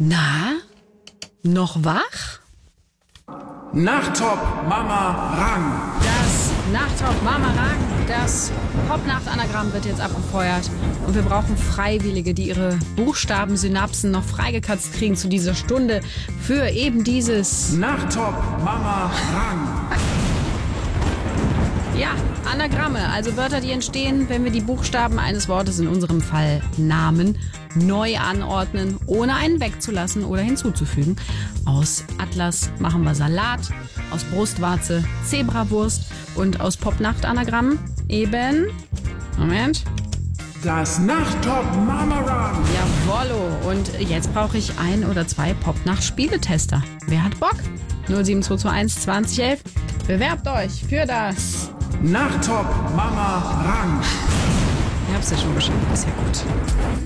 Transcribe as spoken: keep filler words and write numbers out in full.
Na? Noch wach? Nachttop Mama Rang. Das Nachttop Mama Rang, das Popnacht-Anagramm wird jetzt abgefeuert. Und wir brauchen Freiwillige, die ihre Buchstabensynapsen noch freigekatzt kriegen zu dieser Stunde für eben dieses... Nachttop Mama Rang. Ja, Anagramme, also Wörter, die entstehen, wenn wir die Buchstaben eines Wortes, in unserem Fall Namen, neu anordnen, ohne einen wegzulassen oder hinzuzufügen. Aus Atlas machen wir Salat, aus Brustwarze Zebrawurst und aus Popnacht-Anagramm eben, Moment, Das Nachttop Mama Rang. jawollo. Und jetzt brauche ich ein oder zwei Popnacht-Spieletester. Wer hat Bock? null sieben zwei zwei eins zwanzig elf. Bewerbt euch für das Nachttop Mama Rang. Ihr habt's ja schon geschafft, ist ja gut.